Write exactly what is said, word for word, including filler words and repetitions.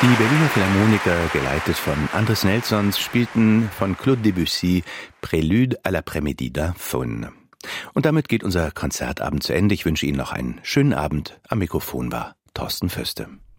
Die Berliner Philharmoniker, geleitet von Andris Nelsons, spielten von Claude Debussy Prélude à l'après-midi d'un faune. Und damit geht unser Konzertabend zu Ende. Ich wünsche Ihnen noch einen schönen Abend. Am Mikrofon war Thorsten Föste.